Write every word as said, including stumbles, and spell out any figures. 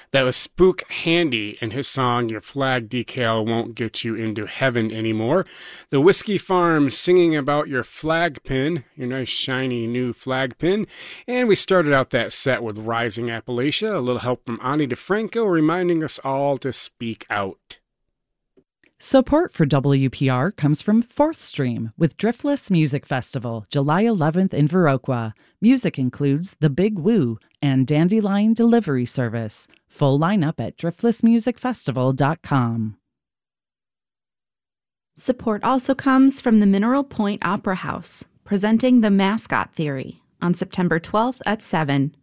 That was Spook Handy and his song, Your Flag Decal Won't Get You Into Heaven Anymore. The Whiskey Farm singing about your flag pin, your nice shiny new flag pin. And we started out that set with Rising Appalachia, a little help from Ani DeFranco reminding us all to speak out. Support for W P R comes from Fourth Stream with Driftless Music Festival, July eleventh in Viroqua. Music includes The Big Woo and Dandelion Delivery Service. Full lineup at driftless music festival dot com. Support also comes from the Mineral Point Opera House, presenting The Mascot Theory on September twelfth at seven.